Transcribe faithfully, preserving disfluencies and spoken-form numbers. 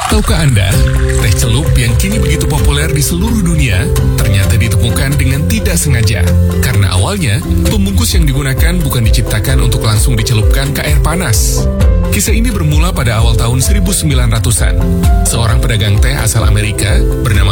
Tahukah Anda, teh celup yang kini begitu populer di seluruh dunia ternyata ditemukan dengan tidak sengaja. Karena awalnya, pembungkus yang digunakan bukan diciptakan untuk langsung dicelupkan ke air panas. Kisah ini bermula pada awal tahun seribu sembilan ratusan. Seorang pedagang teh asal Amerika bernama